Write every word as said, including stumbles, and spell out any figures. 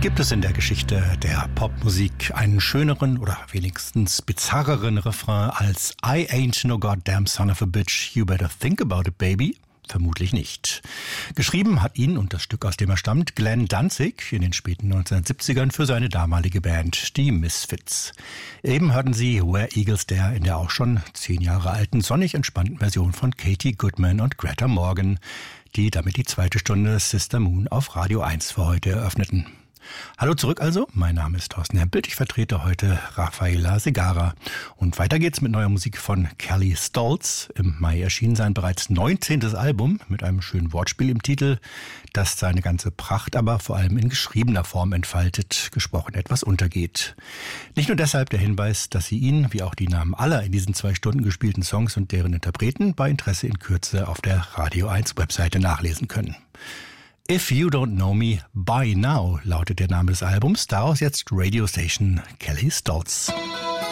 Gibt es in der Geschichte der Popmusik einen schöneren oder wenigstens bizarreren Refrain als I ain't no goddamn son of a bitch, you better think about it, baby? Vermutlich nicht. Geschrieben hat ihn und das Stück, aus dem er stammt, Glenn Danzig in den späten neunzehnhundertsiebzigern für seine damalige Band, die Misfits. Eben hörten Sie Where Eagles Dare in der auch schon zehn Jahre alten, sonnig entspannten Version von Katie Goodman und Greta Morgan, die damit die zweite Stunde Sister Moon auf Radio eins für heute eröffneten. Hallo zurück also, mein Name ist Thorsten Hempelt, ich vertrete heute Rafaela Segarra. Und weiter geht's mit neuer Musik von Kelly Stoltz. Im Mai erschien sein bereits neunzehntes Album mit einem schönen Wortspiel im Titel, das seine ganze Pracht aber vor allem in geschriebener Form entfaltet, gesprochen etwas untergeht. Nicht nur deshalb der Hinweis, dass Sie ihn, wie auch die Namen aller in diesen zwei Stunden gespielten Songs und deren Interpreten, bei Interesse in Kürze auf der Radio eins Webseite nachlesen können. If You Don't Know Me By Now lautet der Name des Albums, daraus jetzt Radio Station Kelly Stoltz.